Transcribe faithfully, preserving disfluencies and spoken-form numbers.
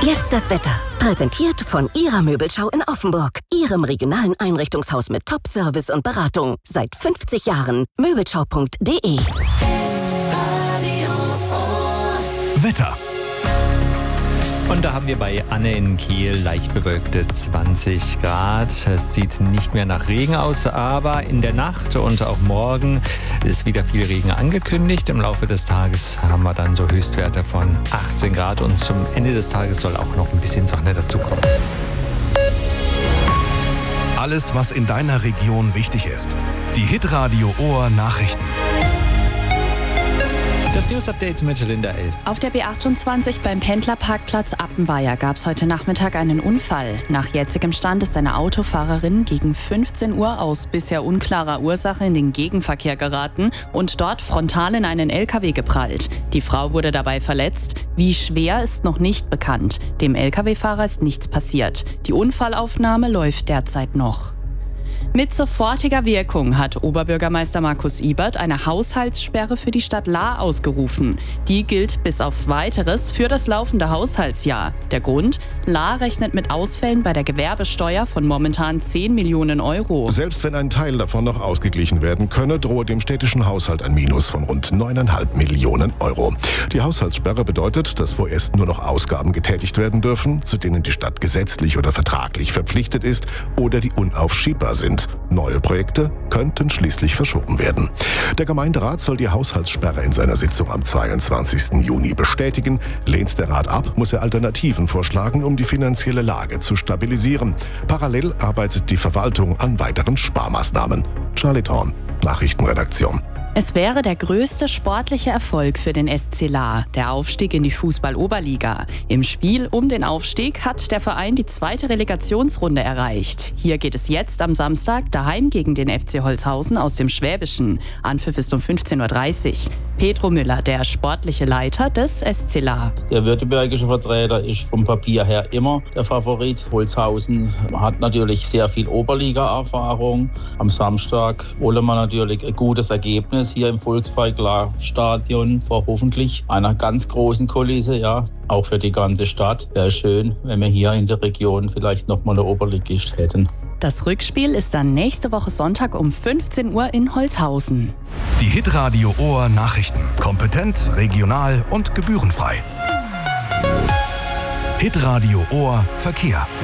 Jetzt das Wetter. Präsentiert von Ihrer Möbelschau in Offenburg. Ihrem regionalen Einrichtungshaus mit Top-Service und Beratung. Seit fünfzig Jahren. Möbelschau punkt de. Wetter. Und da haben wir bei Anne in Kiel leicht bewölkte zwanzig Grad. Es sieht nicht mehr nach Regen aus, aber in der Nacht und auch morgen ist wieder viel Regen angekündigt. Im Laufe des Tages haben wir dann so Höchstwerte von achtzehn Grad und zum Ende des Tages soll auch noch ein bisschen Sonne dazukommen. Alles, was in deiner Region wichtig ist. Die Hitradio Ohr Nachrichten. Das News-Update mit Linda L. Auf der B achtundzwanzig beim Pendlerparkplatz Appenweier gab es heute Nachmittag einen Unfall. Nach jetzigem Stand ist eine Autofahrerin gegen fünfzehn Uhr aus bisher unklarer Ursache in den Gegenverkehr geraten und dort frontal in einen L K W geprallt. Die Frau wurde dabei verletzt. Wie schwer ist noch nicht bekannt. Dem L K W-Fahrer ist nichts passiert. Die Unfallaufnahme läuft derzeit noch. Mit sofortiger Wirkung hat Oberbürgermeister Markus Ibert eine Haushaltssperre für die Stadt Lahr ausgerufen. Die gilt bis auf Weiteres für das laufende Haushaltsjahr. Der Grund? Lahr rechnet mit Ausfällen bei der Gewerbesteuer von momentan zehn Millionen Euro. Selbst wenn ein Teil davon noch ausgeglichen werden könne, drohe dem städtischen Haushalt ein Minus von rund neun Komma fünf Millionen Euro. Die Haushaltssperre bedeutet, dass vorerst nur noch Ausgaben getätigt werden dürfen, zu denen die Stadt gesetzlich oder vertraglich verpflichtet ist oder die unaufschiebbar sind. Neue Projekte könnten schließlich verschoben werden. Der Gemeinderat soll die Haushaltssperre in seiner Sitzung am zweiundzwanzigsten Juni bestätigen. Lehnt der Rat ab, muss er Alternativen vorschlagen, um die finanzielle Lage zu stabilisieren. Parallel arbeitet die Verwaltung an weiteren Sparmaßnahmen. Charlie Thorn, Nachrichtenredaktion. Es wäre der größte sportliche Erfolg für den S C Lahr, der Aufstieg in die Fußball-Oberliga. Im Spiel um den Aufstieg hat der Verein die zweite Relegationsrunde erreicht. Hier geht es jetzt am Samstag daheim gegen den F C Holzhausen aus dem Schwäbischen. Anpfiff ist um fünfzehn Uhr dreißig. Pedro Müller, der sportliche Leiter des S C Lahr. Der württembergische Vertreter ist vom Papier her immer der Favorit. Holzhausen hat natürlich sehr viel Oberliga-Erfahrung. Am Samstag wollen wir natürlich ein gutes Ergebnis hier im Volkspark-Lahr-Stadion vor hoffentlich einer ganz großen Kulisse, ja, auch für die ganze Stadt. Wäre schön, wenn wir hier in der Region vielleicht nochmal eine Oberligist hätten. Das Rückspiel ist dann nächste Woche Sonntag um fünfzehn Uhr in Holzhausen. Die Hitradio Ohr Nachrichten. Kompetent, regional und gebührenfrei. Hitradio Ohr Verkehr.